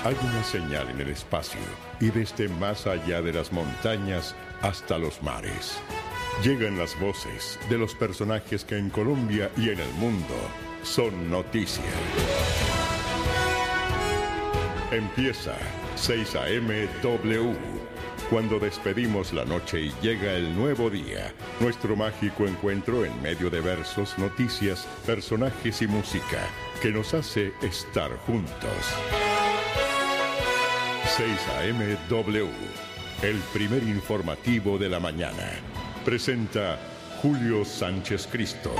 Hay una señal en el espacio y desde más allá de las montañas hasta los mares. Llegan las voces de los personajes que en Colombia y en el mundo son noticia. Empieza 6 a.m. W. Cuando despedimos la noche y llega el nuevo día, nuestro mágico encuentro en medio de versos, noticias, personajes y música que nos hace estar juntos. 6 a.m. W, el primer informativo de la mañana. Presenta Julio Sánchez Cristo.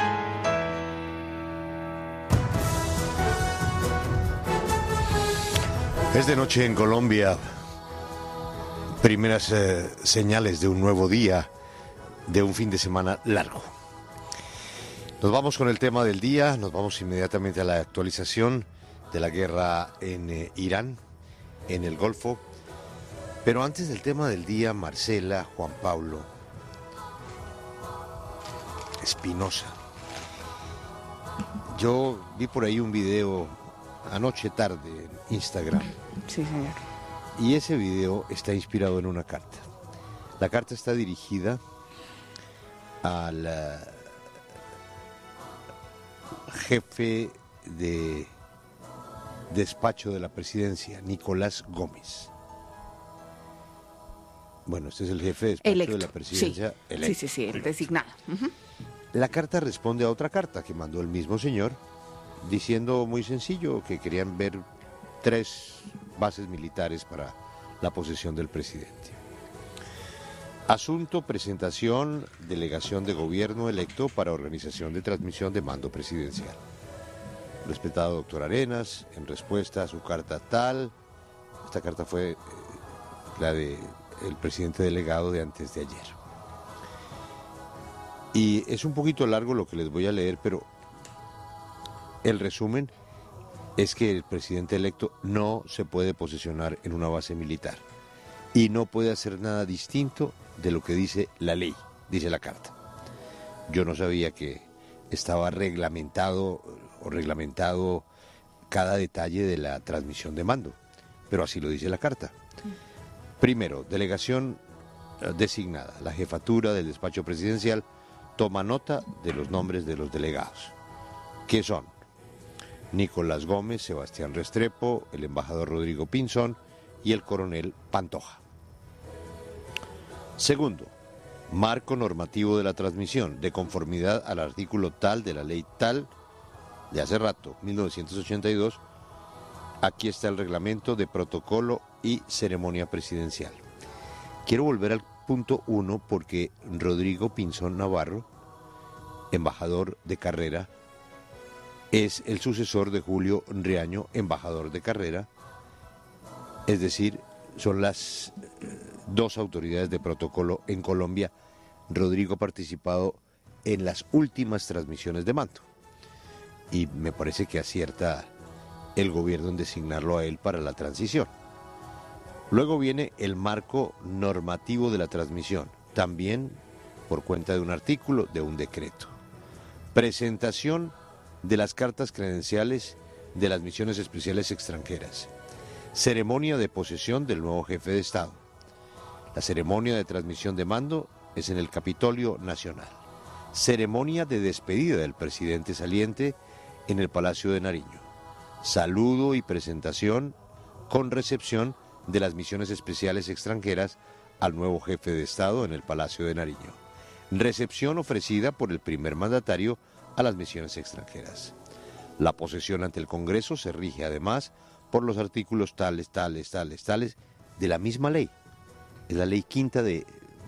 Es de noche en Colombia. Primeras señales de un nuevo día, de un fin de semana largo. Nos vamos con el tema del día, nos vamos inmediatamente a la actualización de la guerra en Irán, en el Golfo. Pero antes del tema del día, Marcela, Juan Pablo, Espinosa. Yo vi por ahí un video anoche tarde en Instagram. Sí, señor. Y ese video está inspirado en una carta. La carta está dirigida al jefe de despacho de la presidencia, Nicolás Gómez. Bueno, este es el jefe de despacho Electo. de la presidencia. Sí. Electo. Sí, el designado. Uh-huh. La carta responde a otra carta que mandó el mismo señor, diciendo muy sencillo que querían ver 3 bases militares para la posesión del presidente. Asunto: presentación, delegación de gobierno electo para organización de transmisión de mando presidencial. Respetado doctor Arenas, en respuesta a su carta tal, esta carta fue la del presidente delegado de antes de ayer. Y es un poquito largo lo que les voy a leer, pero el resumen es que el presidente electo no se puede posesionar en una base militar y no puede hacer nada distinto de lo que dice la ley, dice la carta. Yo no sabía que estaba reglamentado cada detalle de la transmisión de mando, pero así lo dice la carta. Primero, delegación designada. La jefatura del despacho presidencial toma nota de los nombres de los delegados, que son Nicolás Gómez, Sebastián Restrepo, el embajador Rodrigo Pinzón y el coronel Pantoja. Segundo, marco normativo de la transmisión, de conformidad al artículo tal de la ley tal de hace rato, 1982. Aquí está el reglamento de protocolo y ceremonia presidencial. Quiero volver al punto 1 porque Rodrigo Pinzón Navarro, embajador de carrera, es el sucesor de Julio Riaño, embajador de carrera, es decir, son las 2 autoridades de protocolo en Colombia. Rodrigo ha participado en las últimas transmisiones de mando y me parece que acierta el gobierno en designarlo a él para la transición. Luego viene el marco normativo de la transmisión, también por cuenta de un artículo de un decreto. Presentación de las cartas credenciales de las misiones especiales extranjeras. Ceremonia de posesión del nuevo jefe de Estado. La ceremonia de transmisión de mando es en el Capitolio Nacional. Ceremonia de despedida del presidente saliente en el Palacio de Nariño. Saludo y presentación con recepción de las misiones especiales extranjeras al nuevo jefe de Estado en el Palacio de Nariño. Recepción ofrecida por el primer mandatario a las misiones extranjeras. La posesión ante el Congreso se rige además por los artículos tales de la misma ley. Es la ley quinta de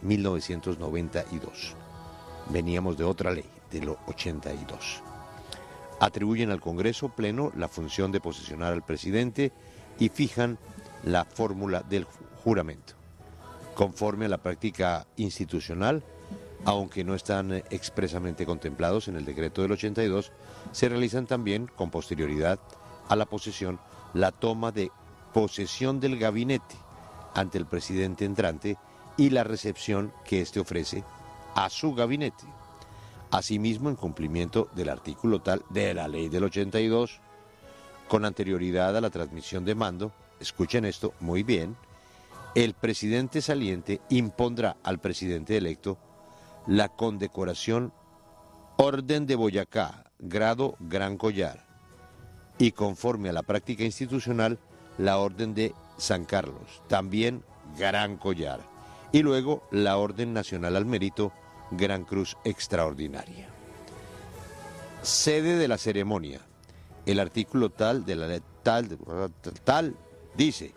1992. Veníamos de otra ley, de lo 82. Atribuyen al Congreso Pleno la función de posesionar al presidente y fijan la fórmula del juramento. Conforme a la práctica institucional, aunque no están expresamente contemplados en el decreto del 82, se realizan también, con posterioridad a la posesión, la toma de posesión del gabinete ante el presidente entrante y la recepción que éste ofrece a su gabinete. Asimismo, en cumplimiento del artículo tal de la ley del 82, Con anterioridad a la transmisión de mando, escuchen esto muy bien, el presidente saliente impondrá al presidente electo la condecoración Orden de Boyacá, grado Gran Collar, y conforme a la práctica institucional, la Orden de San Carlos, también Gran Collar, y luego la Orden Nacional al Mérito, Gran Cruz Extraordinaria. Sede de la ceremonia. El artículo tal de la ley tal dice: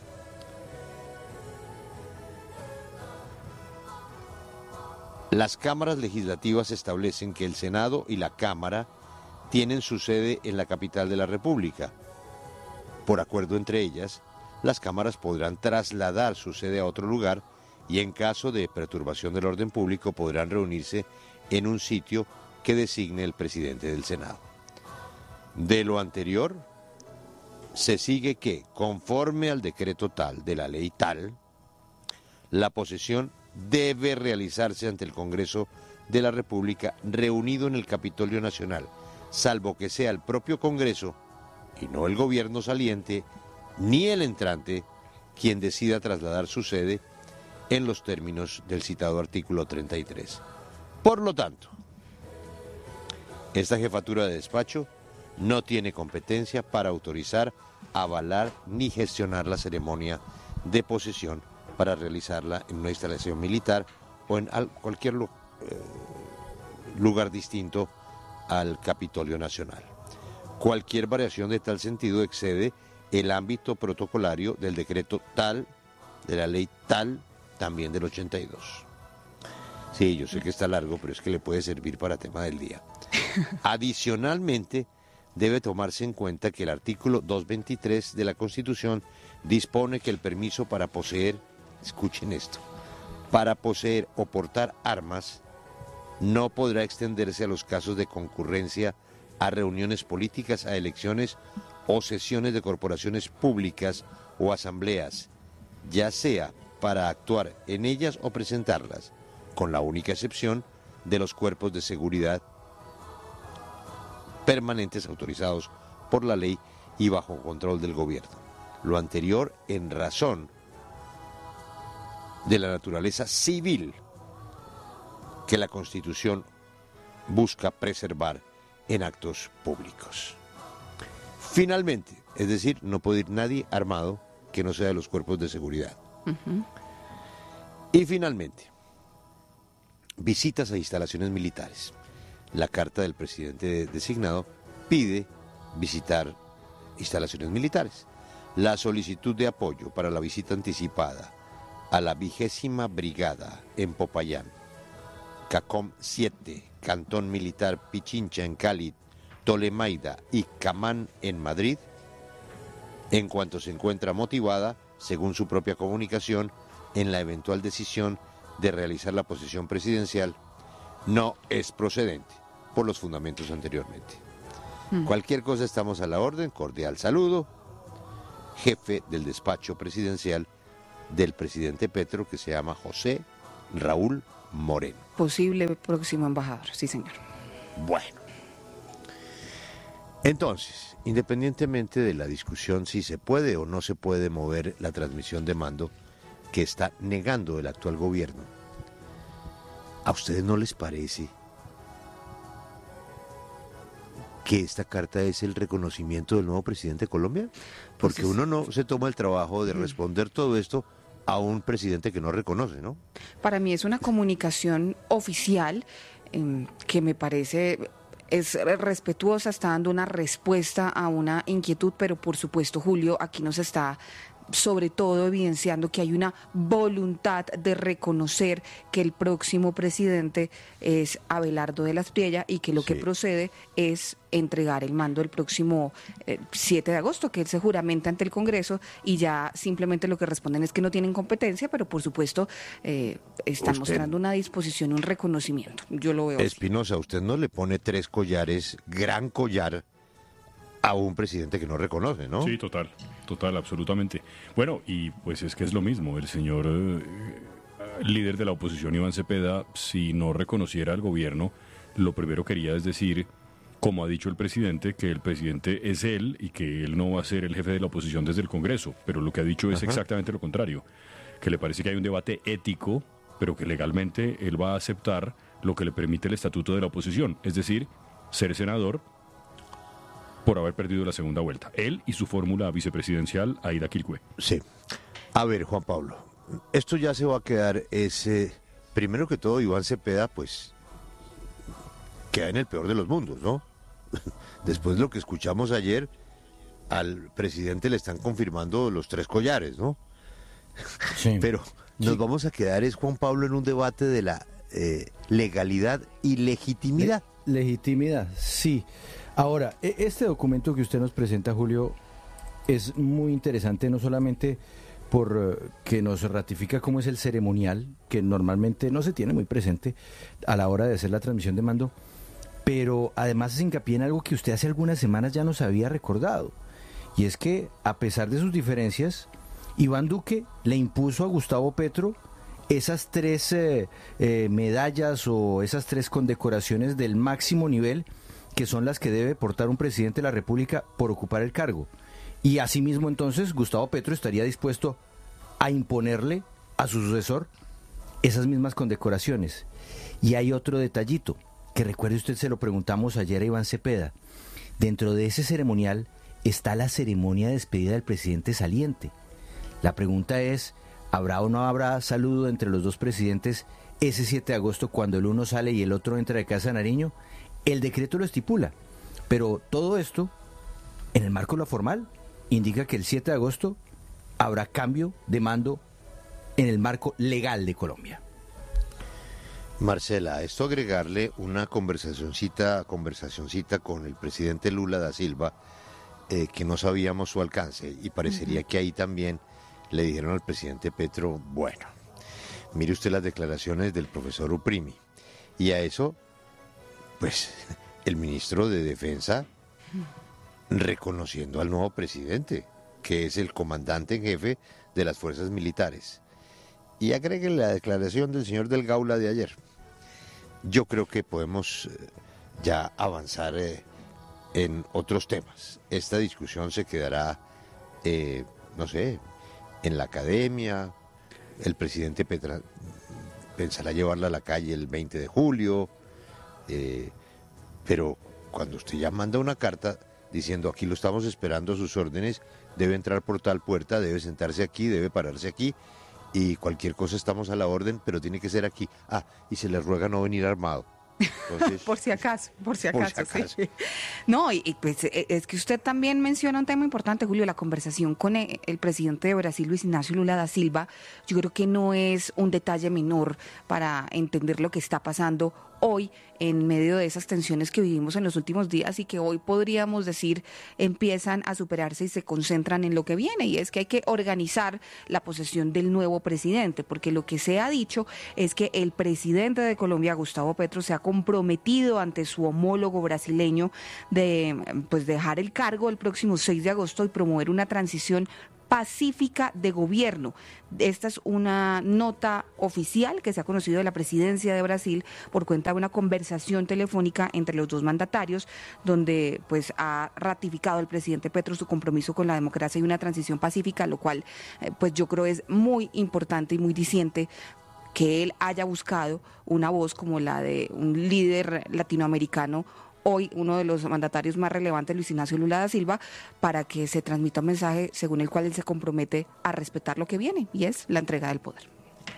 las cámaras legislativas establecen que el Senado y la Cámara tienen su sede en la capital de la República. Por acuerdo entre ellas, las cámaras podrán trasladar su sede a otro lugar y en caso de perturbación del orden público podrán reunirse en un sitio que designe el presidente del Senado. De lo anterior, se sigue que, conforme al decreto tal de la ley tal, la posesión debe realizarse ante el Congreso de la República reunido en el Capitolio Nacional, salvo que sea el propio Congreso y no el gobierno saliente ni el entrante quien decida trasladar su sede en los términos del citado artículo 33. Por lo tanto, esta jefatura de despacho no tiene competencia para autorizar, avalar ni gestionar la ceremonia de posesión para realizarla en una instalación militar o en cualquier lugar distinto al Capitolio Nacional. Cualquier variación de tal sentido excede el ámbito protocolario del decreto tal, de la ley tal, también del 82. Sí, yo sé que está largo, pero es que le puede servir para tema del día. Adicionalmente, debe tomarse en cuenta que el artículo 223 de la Constitución dispone que el permiso para poseer, escuchen esto, para poseer o portar armas no podrá extenderse a los casos de concurrencia a reuniones políticas, a elecciones o sesiones de corporaciones públicas o asambleas, ya sea para actuar en ellas o presentarlas, con la única excepción de los cuerpos de seguridad permanentes autorizados por la ley y bajo control del gobierno. Lo anterior en razón de la naturaleza civil que la Constitución busca preservar en actos públicos. Finalmente, es decir, no puede ir nadie armado que no sea de los cuerpos de seguridad. Y finalmente, visitas a instalaciones militares. La carta del presidente designado pide visitar instalaciones militares. La solicitud de apoyo para la visita anticipada a la 20ª Brigada en Popayán, CACOM 7, Cantón Militar Pichincha en Cali, Tolemaida y Camán en Madrid, en cuanto se encuentra motivada, según su propia comunicación, en la eventual decisión de realizar la posesión presidencial, no es procedente por los fundamentos anteriormente. Cualquier cosa, estamos a la orden. Cordial saludo. Jefe del despacho presidencial del presidente Petro, que se llama José Raúl Moreno. Posible próximo embajador, sí señor. Bueno. Entonces, independientemente de la discusión si se puede o no se puede mover la transmisión de mando que está negando el actual gobierno, ¿a ustedes no les parece que esta carta es el reconocimiento del nuevo presidente de Colombia? Porque pues uno no se toma el trabajo de responder todo esto a un presidente que no reconoce, ¿no? Para mí es una comunicación oficial que me parece es respetuosa, está dando una respuesta a una inquietud, pero por supuesto, Julio, aquí nos está sobre todo evidenciando que hay una voluntad de reconocer que el próximo presidente es Abelardo de las Priella y que lo que procede es entregar el mando el próximo 7 de agosto, que él se juramenta ante el Congreso, y ya simplemente lo que responden es que no tienen competencia, pero por supuesto están mostrando una disposición, un reconocimiento. Yo lo veo Espinosa, usted no le pone 3 collares, gran collar, a un presidente que no reconoce, ¿no? Sí, total, absolutamente. Bueno, y pues es que es lo mismo, el señor líder de la oposición, Iván Cepeda, si no reconociera al gobierno, lo primero quería es decir como ha dicho el presidente, que el presidente es él y que él no va a ser el jefe de la oposición desde el Congreso, pero lo que ha dicho es exactamente lo contrario, que le parece que hay un debate ético, pero que legalmente él va a aceptar lo que le permite el estatuto de la oposición, es decir, ser senador por haber perdido la segunda vuelta. Él y su fórmula vicepresidencial, Aida Quilcue. Sí. A ver, Juan Pablo, esto ya se va a quedar, primero que todo, Iván Cepeda, pues, queda en el peor de los mundos, ¿no? Después de lo que escuchamos ayer, al presidente le están confirmando los 3 collares, ¿no? Sí. Pero nos vamos a quedar, Juan Pablo, en un debate de la legalidad y legitimidad. Legitimidad, sí. Ahora, este documento que usted nos presenta, Julio, es muy interesante, no solamente por que nos ratifica cómo es el ceremonial, que normalmente no se tiene muy presente a la hora de hacer la transmisión de mando, pero además se hincapié en algo que usted hace algunas semanas ya nos había recordado, y es que a pesar de sus diferencias, Iván Duque le impuso a Gustavo Petro esas 3 medallas o esas 3 condecoraciones del máximo nivel, que son las que debe portar un presidente de la República por ocupar el cargo. Y asimismo entonces Gustavo Petro estaría dispuesto a imponerle a su sucesor esas mismas condecoraciones. Y hay otro detallito, que recuerde usted, se lo preguntamos ayer a Iván Cepeda. Dentro de ese ceremonial está la ceremonia de despedida del presidente saliente. La pregunta es, ¿habrá o no habrá saludo entre los 2 presidentes ese 7 de agosto cuando el uno sale y el otro entra de Casa de Nariño? El decreto lo estipula, pero todo esto, en el marco de lo formal, indica que el 7 de agosto habrá cambio de mando en el marco legal de Colombia. Marcela, a esto agregarle una conversacioncita con el presidente Lula da Silva, que no sabíamos su alcance, y parecería que ahí también le dijeron al presidente Petro, bueno, mire usted las declaraciones del profesor Uprimi, y a eso, pues, el ministro de Defensa reconociendo al nuevo presidente, que es el comandante en jefe de las fuerzas militares. Y agreguen la declaración del señor del Gaula de ayer. Yo creo que podemos ya avanzar en otros temas. Esta discusión se quedará, no sé, en la academia. El presidente pensará llevarla a la calle el 20 de julio. Pero cuando usted ya manda una carta diciendo aquí lo estamos esperando a sus órdenes, debe entrar por tal puerta, debe sentarse aquí, debe pararse aquí, y cualquier cosa estamos a la orden, pero tiene que ser aquí. Y se le ruega no venir armado. Entonces, por si acaso. Sí. No, y pues es que usted también menciona un tema importante, Julio, la conversación con el presidente de Brasil, Luis Ignacio Lula da Silva. Yo creo que no es un detalle menor para entender lo que está pasando hoy en medio de esas tensiones que vivimos en los últimos días y que hoy podríamos decir empiezan a superarse y se concentran en lo que viene, y es que hay que organizar la posesión del nuevo presidente, porque lo que se ha dicho es que el presidente de Colombia, Gustavo Petro, se ha comprometido ante su homólogo brasileño de pues dejar el cargo el próximo 6 de agosto y promover una transición pacífica de gobierno. Esta es una nota oficial que se ha conocido de la presidencia de Brasil por cuenta de una conversación telefónica entre los 2 mandatarios, donde pues ha ratificado el presidente Petro su compromiso con la democracia y una transición pacífica, lo cual pues yo creo es muy importante y muy diciente que él haya buscado una voz como la de un líder latinoamericano, hoy uno de los mandatarios más relevantes, Luis Ignacio Lula da Silva, para que se transmita un mensaje según el cual él se compromete a respetar lo que viene, y es la entrega del poder.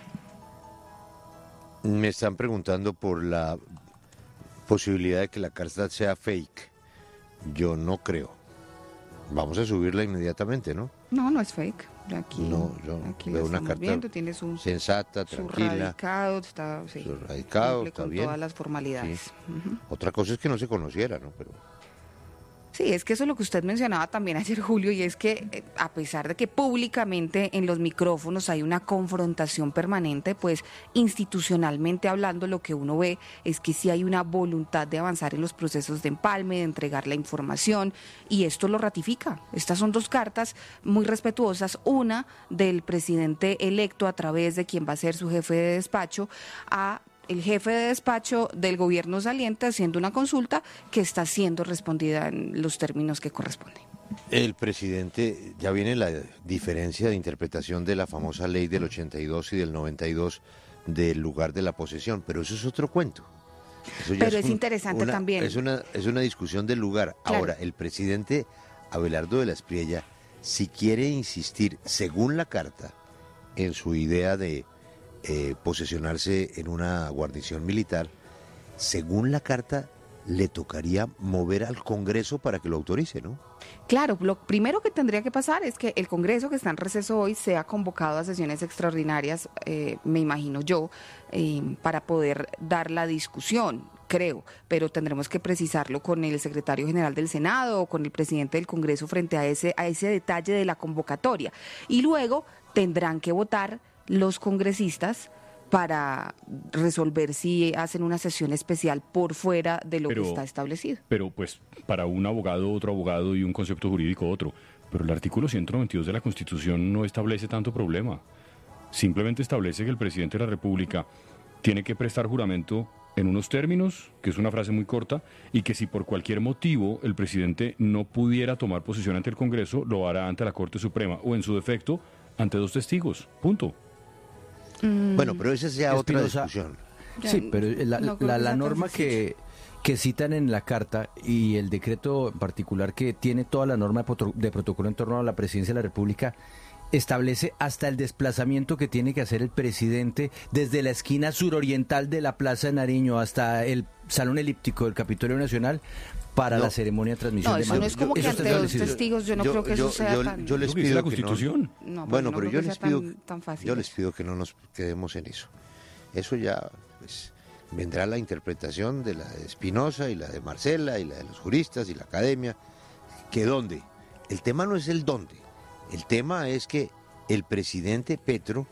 Me están preguntando por la posibilidad de que la carta sea fake. Yo no creo. Vamos a subirla inmediatamente, ¿no? No, no es fake. Aquí, no, yo aquí veo una carta viendo, tiene su, sensata, tranquila. Su radicado, está, sí, su radicado, cumple está con bien. todas las formalidades. Sí. Otra cosa es que no se conociera, ¿no? Pero sí, es que eso es lo que usted mencionaba también ayer, Julio, y es que a pesar de que públicamente en los micrófonos hay una confrontación permanente, pues institucionalmente hablando lo que uno ve es que sí hay una voluntad de avanzar en los procesos de empalme, de entregar la información, y esto lo ratifica. Estas son 2 cartas muy respetuosas, una del presidente electo a través de quien va a ser su jefe de despacho a el jefe de despacho del gobierno saliente haciendo una consulta que está siendo respondida en los términos que corresponden. El presidente, ya viene la diferencia de interpretación de la famosa ley del 82 y del 92 del lugar de la posesión, pero eso es otro cuento. Eso ya Pero es interesante también. Es una discusión del lugar. Claro. Ahora, el presidente Abelardo de la Espriella, si quiere insistir, según la carta, en su idea de posesionarse en una guarnición militar, según la carta, le tocaría mover al Congreso para que lo autorice, ¿no? Claro, lo primero que tendría que pasar es que el Congreso, que está en receso hoy, sea convocado a sesiones extraordinarias, me imagino yo, para poder dar la discusión, creo, pero tendremos que precisarlo con el secretario general del Senado o con el presidente del Congreso frente a ese detalle de la convocatoria. Y luego tendrán que votar los congresistas para resolver si hacen una sesión especial por fuera de lo que está establecido. Pero pues para un abogado, otro abogado y un concepto jurídico, otro. Pero el artículo 192 de la Constitución no establece tanto problema. Simplemente establece que el presidente de la República tiene que prestar juramento en unos términos, que es una frase muy corta, y que si por cualquier motivo el presidente no pudiera tomar posesión ante el Congreso, lo hará ante la Corte Suprema o en su defecto ante 2 testigos. Punto. Bueno, pero esa es ya otra Espinosa, discusión. Sí, pero la norma que citan en la carta y el decreto en particular que tiene toda la norma de protocolo en torno a la presidencia de la República establece hasta el desplazamiento que tiene que hacer el presidente desde la esquina suroriental de la Plaza de Nariño hasta el Salón Elíptico del Capitolio Nacional para la ceremonia de transmisión de eso mando. no es como que ante 2 testigos, yo no creo que eso sea tan... Yo les ¿Lo que dice pido la que Constitución? No, pues bueno, no pero creo yo que sea les pido, tan fácil yo eso. les pido que no nos quedemos en eso. Eso ya, pues, vendrá la interpretación de la de Espinosa y la de Marcela y la de los juristas y la academia. ¿Que dónde? El tema no es el dónde. El tema es que el presidente Petro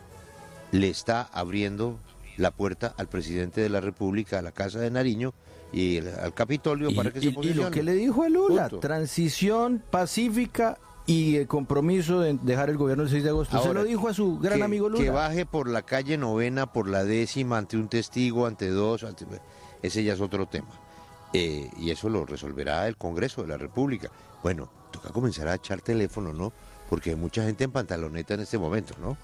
le está abriendo la puerta al presidente de la República, a la Casa de Nariño y al Capitolio para que se posicione. Y lo que le dijo a Lula, Punto. transición pacífica y el compromiso de dejar el gobierno el 6 de agosto. Ahora, se lo dijo a su gran amigo Lula. Que baje por la calle Novena, por la 10ª, ante un testigo, ante 2, ese ya es otro tema. Y eso lo resolverá el Congreso de la República. Bueno, toca comenzar a echar teléfono, ¿no? Porque hay mucha gente en pantaloneta en este momento, ¿no?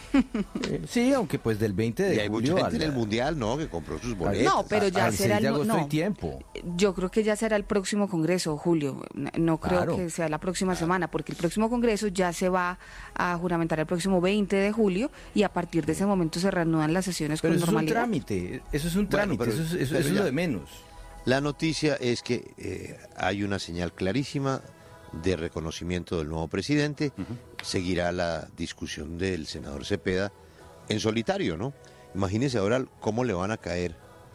Sí, aunque pues del 20 de Y hay julio mucha gente al- en el Mundial, ¿no? Que compró sus boletas. No, pero ya al será 6 de el agosto no. hay tiempo. Yo creo que ya será el próximo Congreso, Julio. No creo Claro. que sea la próxima semana, porque el próximo Congreso ya se va a juramentar el próximo 20 de julio y a partir de ese momento se reanudan las sesiones Pero con eso es un normalidad. trámite, eso es un Bueno, trámite, pero- eso es pero lo ya. de menos. La noticia es que hay una señal clarísima de reconocimiento del nuevo presidente. Seguirá la discusión del senador Cepeda en solitario, ¿no? Imagínense ahora cómo le van a caer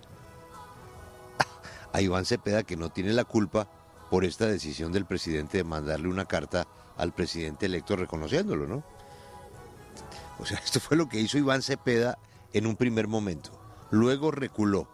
a Iván Cepeda, que no tiene la culpa por esta decisión del presidente de mandarle una carta al presidente electo reconociéndolo, ¿no? O sea, esto fue lo que hizo Iván Cepeda en un primer momento. Luego reculó.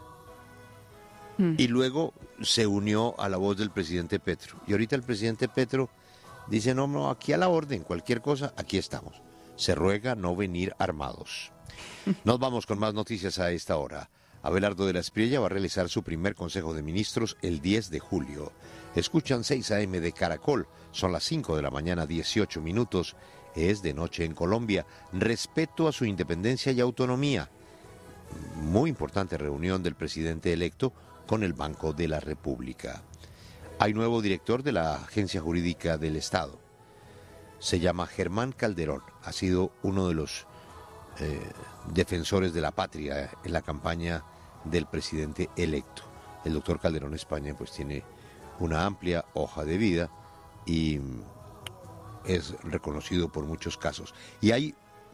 Y luego se unió a la voz del presidente Petro. Y ahorita el presidente Petro dice, no, aquí a la orden, cualquier cosa, aquí estamos. Se ruega no venir armados. Nos vamos con más noticias a esta hora. Abelardo de la Espriella va a realizar su primer Consejo de Ministros el 10 de julio. Escuchan 6 a.m. de Caracol. Son las 5 de la mañana, 18 minutos. Es de noche en Colombia. Respeto a su independencia y autonomía. Muy importante reunión del presidente electo con el Banco de la República. Hay nuevo director de la Agencia Jurídica del Estado. Se llama Germán Calderón. Ha sido uno de los defensores de la patria en la campaña del presidente electo. El doctor Calderón España pues tiene una amplia hoja de vida y es reconocido por muchos casos. Y hay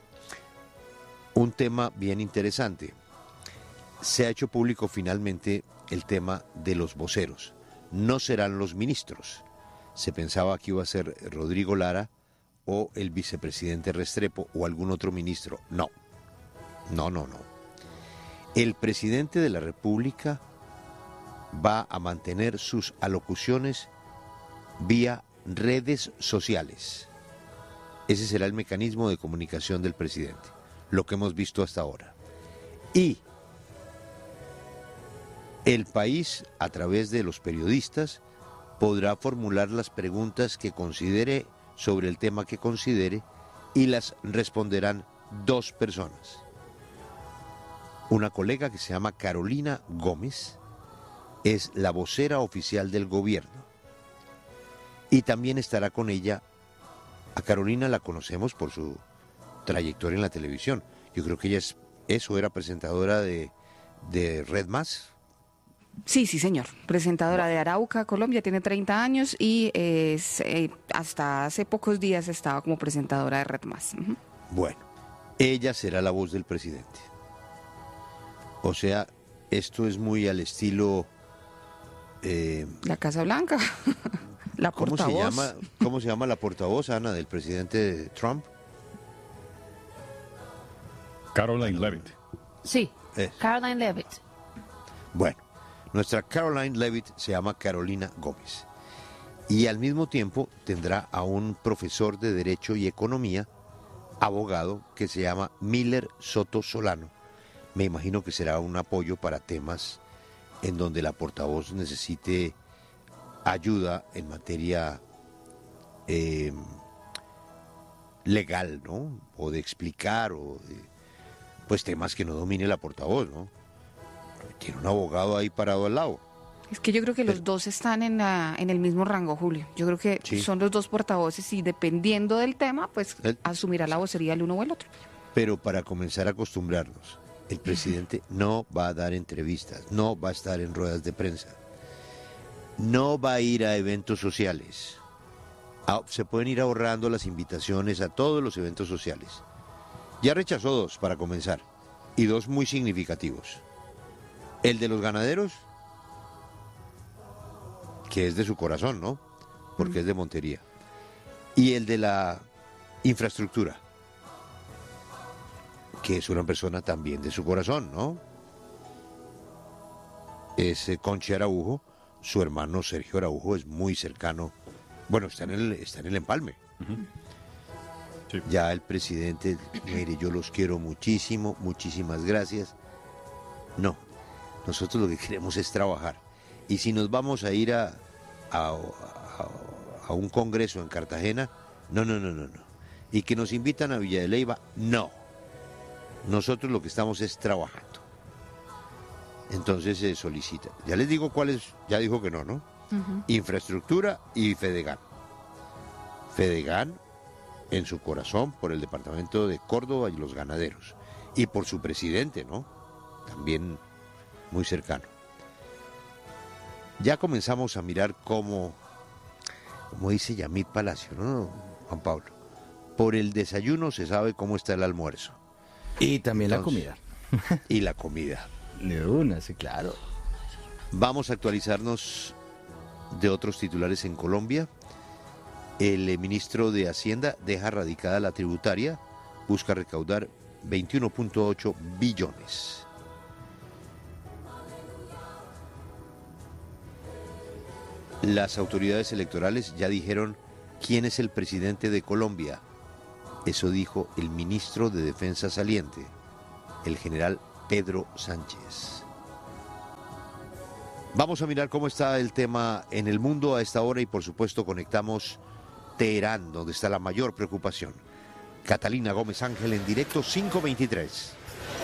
un tema bien interesante. Se ha hecho público finalmente el tema de los voceros. No serán los ministros. Se pensaba que iba a ser Rodrigo Lara o el vicepresidente Restrepo o algún otro ministro. No. El presidente de la República va a mantener sus alocuciones vía redes sociales. Ese será el mecanismo de comunicación del presidente, lo que hemos visto hasta ahora. Y El país, a través de los periodistas, podrá formular las preguntas que considere sobre el tema que considere y las responderán 2 personas. Una colega que se llama Carolina Gómez es la vocera oficial del gobierno y también estará con ella. A Carolina la conocemos por su trayectoria en la televisión. Yo creo que ella era presentadora de Red Más. Sí, señor. Presentadora de Arauca, Colombia, tiene 30 años y hasta hace pocos días estaba como presentadora de Red Más. Uh-huh. Bueno, ella será la voz del presidente. O sea, esto es muy al estilo... la Casa Blanca, la portavoz. ¿Cómo se llama la portavoz, Ana, del presidente Trump? Caroline Leavitt. Sí, Caroline Leavitt. Bueno, nuestra Caroline Leavitt se llama Carolina Gómez. Y al mismo tiempo tendrá a un profesor de Derecho y Economía, abogado, que se llama Miller Soto Solano. Me imagino que será un apoyo para temas en donde la portavoz necesite ayuda en materia legal, ¿no? O de explicar, o de, pues temas que no domine la portavoz, ¿no? Tiene un abogado ahí parado al lado. Es que yo creo que los dos están en el mismo rango, Julio. Yo creo que sí, son los dos portavoces y dependiendo del tema, pues asumirá la vocería el uno o el otro. Pero para comenzar a acostumbrarnos, el presidente no va a dar entrevistas, no va a estar en ruedas de prensa, no va a ir a eventos sociales. Se pueden ir ahorrando las invitaciones a todos los eventos sociales. Ya rechazó 2 para comenzar, y 2 muy significativos. El de los ganaderos, que es de su corazón, ¿no? Porque es de Montería. Y el de la infraestructura, que es una persona también de su corazón, ¿no? Es Conchi Araujo, su hermano Sergio Araujo es muy cercano. Bueno, está en el empalme. Uh-huh. Sí. Ya el presidente, mire, yo los quiero muchísimo, muchísimas gracias. No, nosotros lo que queremos es trabajar. Y si nos vamos a ir a un congreso en Cartagena, no. Y que nos invitan a Villa de Leyva, no. Nosotros lo que estamos es trabajando. Entonces se solicita. Ya les digo cuáles, ya dijo que no, ¿no? Uh-huh. Infraestructura y Fedegan. Fedegan en su corazón por el departamento de Córdoba y los ganaderos. Y por su presidente, ¿no? También muy cercano. Ya comenzamos a mirar como dice Yamit Palacio, ¿no, Juan Pablo? Por el desayuno se sabe cómo está el almuerzo. Y también entonces, la comida. Y la comida. De una, sí, claro. Vamos a actualizarnos de otros titulares en Colombia. El ministro de Hacienda deja radicada la tributaria, busca recaudar 21.8 billones. Las autoridades electorales ya dijeron quién es el presidente de Colombia. Eso dijo el ministro de Defensa saliente, el general Pedro Sánchez. Vamos a mirar cómo está el tema en el mundo a esta hora y por supuesto conectamos Teherán, donde está la mayor preocupación. Catalina Gómez Ángel en directo, 5:23.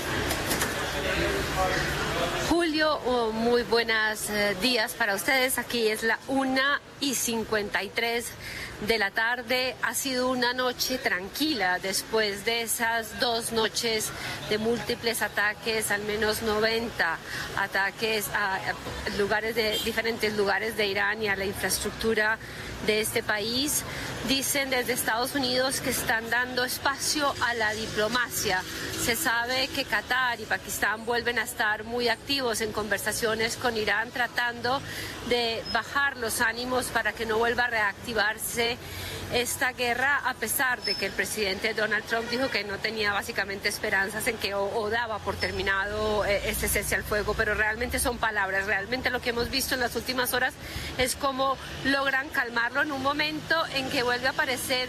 Julio, muy buenos días para ustedes. Aquí es la 1:53 de la tarde. Ha sido una noche tranquila después de esas 2 noches de múltiples ataques, al menos 90 ataques a diferentes lugares de Irán y a la infraestructura de este país. Dicen desde Estados Unidos que están dando espacio a la diplomacia. Se sabe que Qatar y Pakistán vuelven a estar muy activos en conversaciones con Irán, tratando de bajar los ánimos para que no vuelva a reactivarse esta guerra, a pesar de que el presidente Donald Trump dijo que no tenía básicamente esperanzas en que o daba por terminado este cese al fuego, pero realmente son palabras. Realmente lo que hemos visto en las últimas horas es cómo logran calmarlo en un momento en que vuelve a aparecer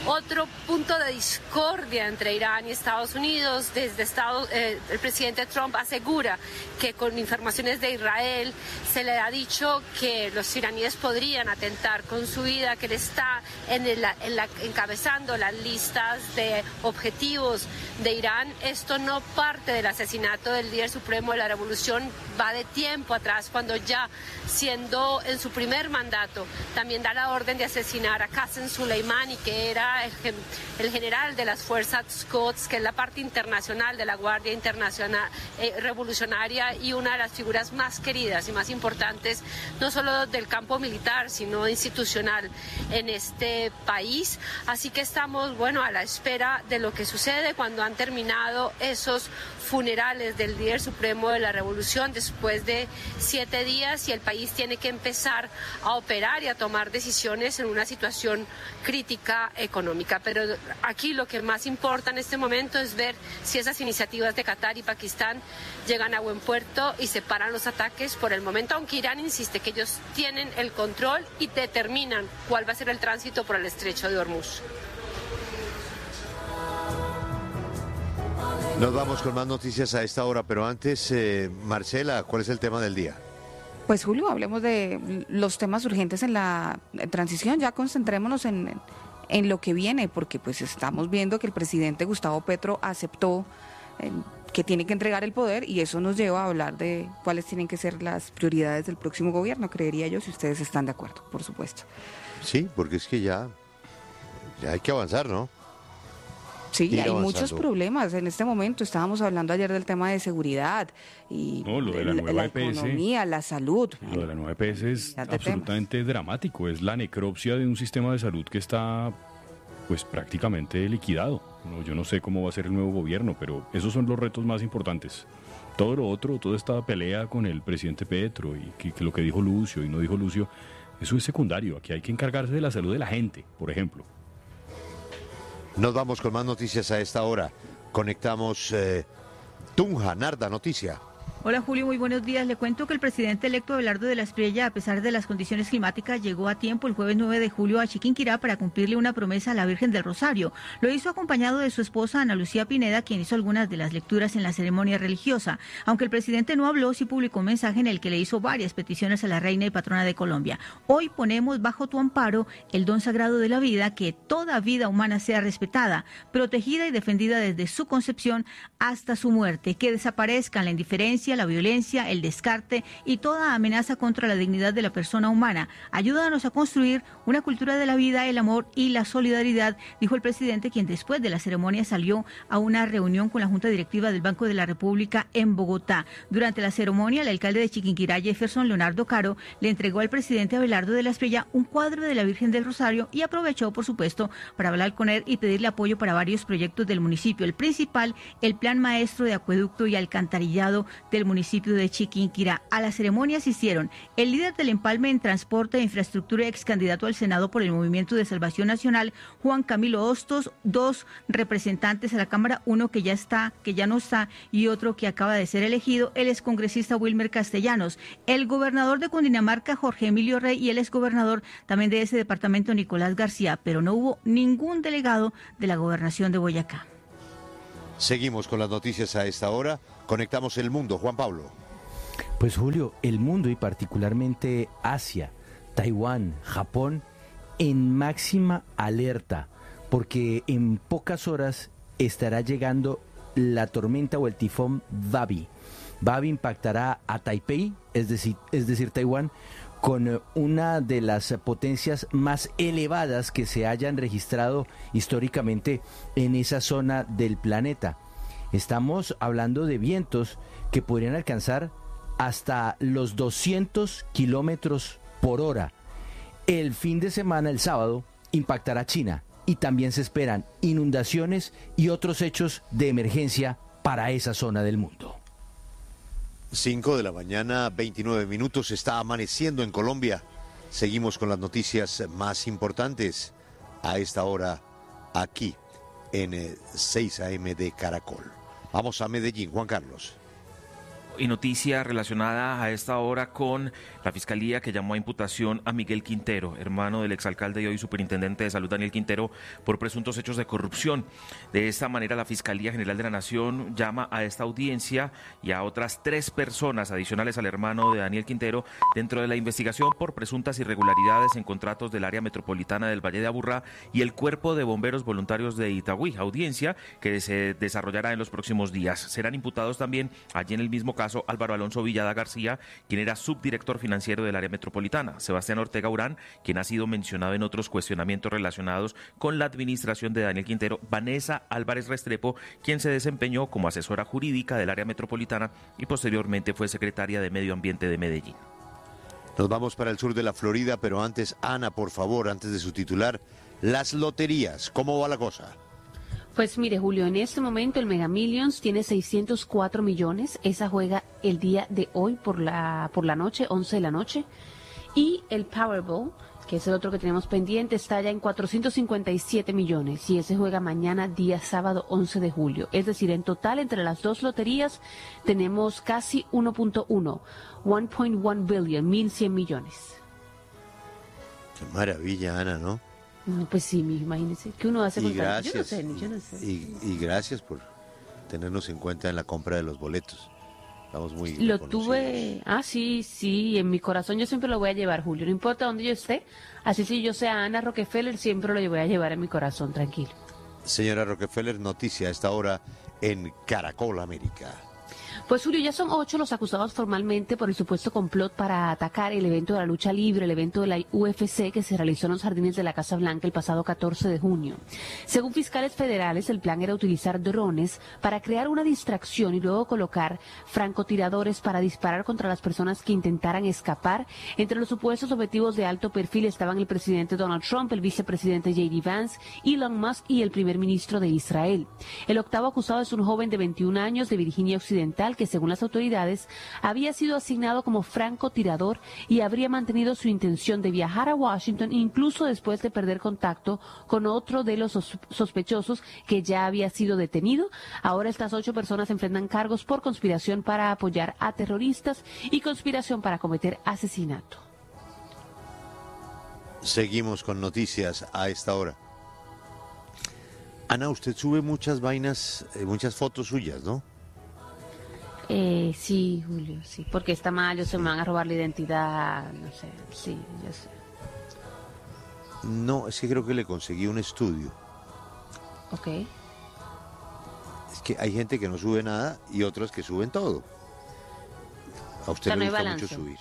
Otro punto de discordia entre Irán y Estados Unidos, el presidente Trump asegura que con informaciones de Israel se le ha dicho que los iraníes podrían atentar con su vida, que él está encabezando las listas de objetivos de Irán. Esto no parte del asesinato del líder supremo de la revolución, va de tiempo atrás, cuando ya siendo en su primer mandato también da la orden de asesinar a Qasem Soleimani, que era el general de las fuerzas Quds, que es la parte internacional de la Guardia Internacional Revolucionaria y una de las figuras más queridas y más importantes, no solo del campo militar, sino institucional en este país. Así que estamos, a la espera de lo que sucede cuando han terminado esos funerales del líder supremo de la revolución después de 7 días, y el país tiene que empezar a operar y a tomar decisiones en una situación crítica económica. Pero aquí lo que más importa en este momento es ver si esas iniciativas de Qatar y Pakistán llegan a buen puerto y se paran los ataques por el momento, aunque Irán insiste que ellos tienen el control y determinan cuál va a ser el tránsito por el estrecho de Hormuz. Nos vamos con más noticias a esta hora, pero antes, Marcela, ¿cuál es el tema del día? Pues Julio, hablemos de los temas urgentes en la transición, ya concentrémonos en lo que viene, porque pues estamos viendo que el presidente Gustavo Petro aceptó que tiene que entregar el poder, y eso nos lleva a hablar de cuáles tienen que ser las prioridades del próximo gobierno, creería yo, si ustedes están de acuerdo, por supuesto. Sí, porque es que ya hay que avanzar, ¿no? Sí, hay muchos problemas en este momento. Estábamos hablando ayer del tema de seguridad y lo de la nueva EPS, economía, la salud. Lo de la nueva EPS es absolutamente dramático. Es la necropsia de un sistema de salud que está pues prácticamente liquidado. Yo no sé cómo va a ser el nuevo gobierno, pero esos son los retos más importantes. Todo lo otro, toda esta pelea con el presidente Petro y que lo que dijo Lucio y no dijo Lucio, eso es secundario. Aquí hay que encargarse de la salud de la gente, por ejemplo. Nos vamos con más noticias a esta hora. Conectamos Tunja, Narda, noticia. Hola Julio, muy buenos días. Le cuento que el presidente electo Abelardo de la Espriella, a pesar de las condiciones climáticas, llegó a tiempo el jueves 9 de julio a Chiquinquirá para cumplirle una promesa a la Virgen del Rosario. Lo hizo acompañado de su esposa Ana Lucía Pineda, quien hizo algunas de las lecturas en la ceremonia religiosa. Aunque el presidente no habló, sí publicó un mensaje en el que le hizo varias peticiones a la reina y patrona de Colombia. Hoy ponemos bajo tu amparo el don sagrado de la vida, que toda vida humana sea respetada, protegida y defendida desde su concepción hasta su muerte, que desaparezcan la indiferencia, la violencia, el descarte y toda amenaza contra la dignidad de la persona humana. Ayúdanos a construir una cultura de la vida, el amor y la solidaridad, dijo el presidente, quien después de la ceremonia salió a una reunión con la Junta Directiva del Banco de la República en Bogotá. Durante la ceremonia, el alcalde de Chiquinquirá, Jefferson Leonardo Caro, le entregó al presidente Abelardo de la Espriella un cuadro de la Virgen del Rosario y aprovechó, por supuesto, para hablar con él y pedirle apoyo para varios proyectos del municipio. El principal, el Plan Maestro de Acueducto y Alcantarillado del municipio de Chiquinquirá. A la ceremonia asistieron el líder del empalme en transporte e infraestructura y ex candidato al Senado por el Movimiento de Salvación Nacional, Juan Camilo Hostos, 2 representantes a la Cámara, uno que ya no está, y otro que acaba de ser elegido, el excongresista Wilmer Castellanos, el gobernador de Cundinamarca, Jorge Emilio Rey, y el exgobernador también de ese departamento, Nicolás García, pero no hubo ningún delegado de la gobernación de Boyacá. Seguimos con las noticias a esta hora. Conectamos el mundo. Juan Pablo. Pues Julio, el mundo y particularmente Asia, Taiwán, Japón, en máxima alerta, porque en pocas horas estará llegando la tormenta o el tifón Babi. Babi impactará a Taipei, es decir, Taiwán, con una de las potencias más elevadas que se hayan registrado históricamente en esa zona del planeta. Estamos hablando de vientos que podrían alcanzar hasta los 200 kilómetros por hora. El fin de semana, el sábado, impactará China y también se esperan inundaciones y otros hechos de emergencia para esa zona del mundo. 5 de la mañana, 29 minutos, está amaneciendo en Colombia. Seguimos con las noticias más importantes a esta hora aquí en 6 AM de Caracol. Vamos a Medellín, Juan Carlos. Y noticia relacionada a esta hora con la Fiscalía que llamó a imputación a Miguel Quintero, hermano del exalcalde y hoy superintendente de salud Daniel Quintero, por presuntos hechos de corrupción. De esta manera, la Fiscalía General de la Nación llama a esta audiencia y a otras 3 personas adicionales al hermano de Daniel Quintero dentro de la investigación por presuntas irregularidades en contratos del área metropolitana del Valle de Aburrá y el Cuerpo de Bomberos Voluntarios de Itagüí, audiencia que se desarrollará en los próximos días. Serán imputados también allí en el mismo caso Álvaro Alonso Villada García, quien era subdirector financiero del área metropolitana, Sebastián Ortega Urán, quien ha sido mencionado en otros cuestionamientos relacionados con la administración de Daniel Quintero, Vanessa Álvarez Restrepo, quien se desempeñó como asesora jurídica del área metropolitana y posteriormente fue secretaria de Medio Ambiente de Medellín. Nos vamos para el sur de la Florida, pero antes, Ana, por favor, antes de su titular, las loterías, ¿cómo va la cosa? Pues mire, Julio, en este momento el Mega Millions tiene 604 millones. Esa juega el día de hoy por la noche, 11 de la noche. Y el Powerball, que es el otro que tenemos pendiente, está ya en 457 millones. Y ese juega mañana, día sábado 11 de julio. Es decir, en total, entre las dos loterías, tenemos casi 1.1 billion, 1.100 millones. Qué maravilla, Ana, ¿no? Pues sí, imagínese. ¿Qué uno hace con tanto? Yo no sé. Y gracias por tenernos en cuenta en la compra de los boletos. Estamos muy Lo tuve... sí. En mi corazón yo siempre lo voy a llevar, Julio. No importa dónde yo esté. Así si yo sea Ana Rockefeller, siempre lo voy a llevar en mi corazón, tranquilo. Señora Rockefeller, noticia a esta hora en Caracol América. Pues Julio, ya son 8 los acusados formalmente por el supuesto complot para atacar el evento de la lucha libre, el evento de la UFC que se realizó en los jardines de la Casa Blanca el pasado 14 de junio. Según fiscales federales, el plan era utilizar drones para crear una distracción y luego colocar francotiradores para disparar contra las personas que intentaran escapar. Entre los supuestos objetivos de alto perfil estaban el presidente Donald Trump, el vicepresidente J.D. Vance, Elon Musk y el primer ministro de Israel. El octavo acusado es un joven de 21 años de Virginia Occidental que, según las autoridades, había sido asignado como francotirador y habría mantenido su intención de viajar a Washington incluso después de perder contacto con otro de los sospechosos que ya había sido detenido. Ahora estas 8 personas enfrentan cargos por conspiración para apoyar a terroristas y conspiración para cometer asesinato. Seguimos con noticias a esta hora. Ana, usted sube muchas vainas, muchas fotos suyas, ¿no? Sí, Julio, sí, porque está mal, se me van a robar la identidad, no sé, sí, yo sé. No, es que creo que le conseguí un estudio. Ok. Es que hay gente que no sube nada y otras que suben todo. A usted le gusta mucho subir.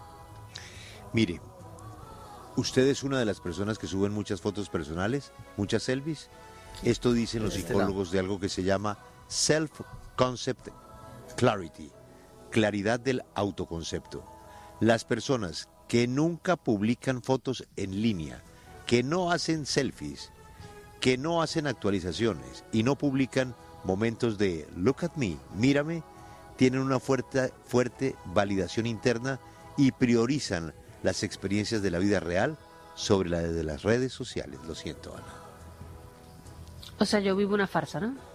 Mire, usted es una de las personas que suben muchas fotos personales, muchas selfies. Esto dicen los psicólogos de algo que se llama self-concept clarity, claridad del autoconcepto. Las personas que nunca publican fotos en línea, que no hacen selfies, que no hacen actualizaciones y no publican momentos de look at me, mírame, tienen una fuerte validación interna y priorizan las experiencias de la vida real sobre la de las redes sociales. Lo siento, Ana. O sea, yo vivo una farsa, ¿no?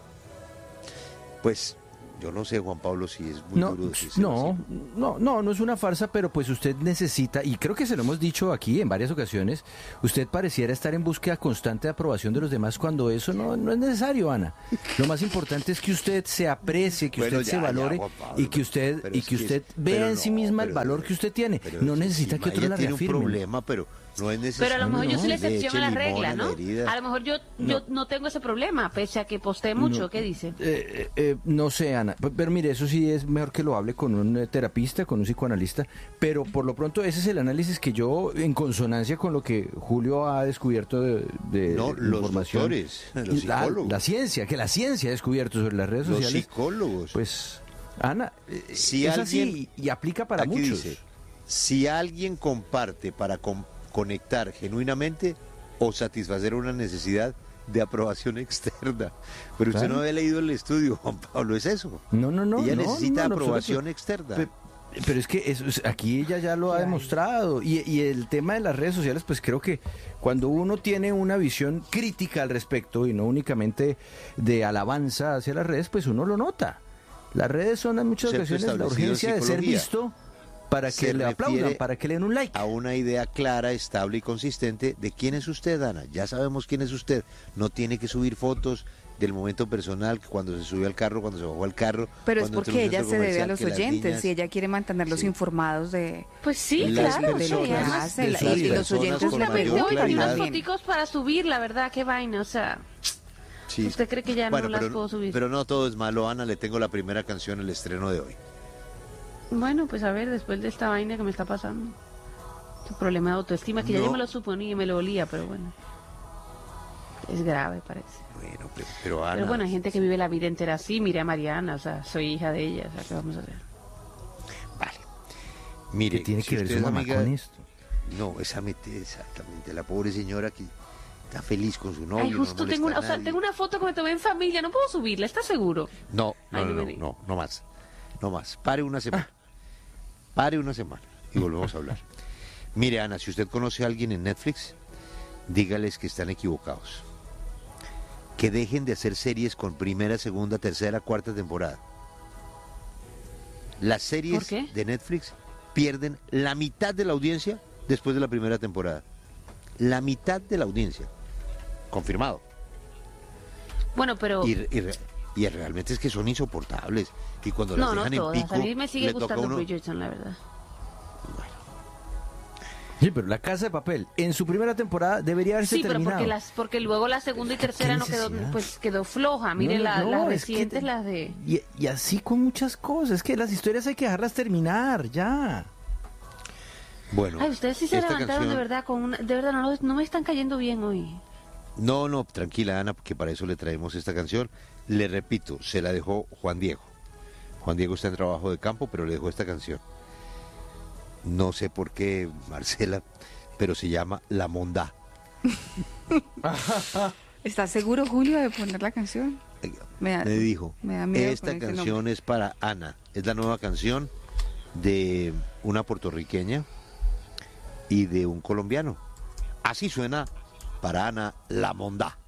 Pues yo no sé, Juan Pablo, si es muy duro decirse. No es una farsa, pero pues usted necesita, y creo que se lo hemos dicho aquí en varias ocasiones, usted pareciera estar en búsqueda constante de aprobación de los demás cuando eso no es necesario, Ana. Lo más importante es que usted se aprecie, que usted se valore y que usted vea en sí misma el valor que usted tiene. No necesita que otros la reafirmen. Tiene un problema, pero no es necesario. Pero a lo mejor yo soy la excepción a la regla, ¿no? A lo mejor yo no tengo ese problema, pese a que postee mucho. ¿Qué dice? No sé, Ana. Pero mire, eso sí es mejor que lo hable con un terapista, con un psicoanalista. Pero por lo pronto ese es el análisis que yo, en consonancia con lo que Julio ha descubierto de los información. Doctores, los psicólogos. La ciencia ha descubierto sobre las redes sociales. Los psicólogos. Pues, Ana, si es alguien, así y aplica para aquí muchos. Dice, si alguien comparte para conectar genuinamente o satisfacer una necesidad de aprobación externa. Pero usted no había leído el estudio, Juan Pablo, ¿es eso? No. Ella necesita aprobación externa. Pero es que aquí ella ya lo ha demostrado. Y el tema de las redes sociales, pues creo que cuando uno tiene una visión crítica al respecto y no únicamente de alabanza hacia las redes, pues uno lo nota. Las redes son en muchas Concepto ocasiones la establecido en urgencia de ser psicología. visto para Se que le aplaudan, refiere para que le den un like. A una idea clara, estable y consistente de quién es usted, Ana. Ya sabemos quién es usted. No tiene que subir fotos del momento personal, cuando se subió al carro, cuando se bajó al carro. Pero es cuando entró porque a un ella centro se debe a comercial, los que las oyentes niñas- y ella quiere mantenerlos Sí. informados de... Pues sí, Las claro. personas sí, además, de y sus los personas oyentes con justamente mayor hoy tenía unas claridad. foticos para subir, la verdad, qué vaina, o sea, Sí. ¿usted cree que ya Bueno, no las puedo subir? Pero no todo es malo, Ana. Le tengo la primera canción, el estreno de hoy. Bueno, pues a ver, después de esta vaina que me está pasando, tu problema de autoestima, que ya No. yo me lo suponía y me lo olía, pero bueno, es grave, parece. Bueno, pero Ana... Pero bueno, hay gente que vive la vida entera así, mire a Mariana, o sea, soy hija de ella, o sea, ¿qué vamos a hacer? Vale. Mire, ¿Qué tiene si que ver usted su es mamá amiga- con esto? No, exactamente. La pobre señora que está feliz con su novio. Ay, justo no tengo molesta una, a nadie. tengo una foto que me tomé en familia, no puedo subirla, ¿estás seguro? No, Ay, no me diga. no más. No más. Pare una semana. Pare una semana y volvemos a hablar. Mire, Ana, si usted conoce a alguien en Netflix, dígales que están equivocados. Que dejen de hacer series con primera, segunda, tercera, cuarta temporada. Las ¿Por series qué? de Netflix pierden la mitad de la audiencia después de la primera temporada. La mitad de la audiencia. Confirmado. Bueno, pero... Y realmente es que son insoportables. Y cuando las No, no dejan en todas, pico, a mí me sigue le toca a gustando uno... Bridgerton, la verdad. Sí, pero La Casa de Papel, en su primera temporada debería haberse Sí, pero terminado. porque luego la segunda y tercera no quedó, necesidad? pues quedó floja. Mire, No, las no, es que recientes, las de... Y así con muchas cosas. Es que las historias hay que dejarlas terminar, ya. Bueno, Ay, ustedes sí se esta levantaron canción- de verdad con una... De verdad, no me están cayendo bien hoy. No, tranquila, Ana, porque para eso le traemos esta canción. Le repito, se la dejó Juan Diego. Juan Diego está en trabajo de campo, pero le dejó esta canción. No sé por qué, Marcela, pero se llama La Mondá. ¿Estás seguro, Julio, de poner la canción? Me dijo, me da miedo esta con ese canción nombre. es para Ana. Es la nueva canción de una puertorriqueña y de un colombiano. Así suena para Ana La Mondá.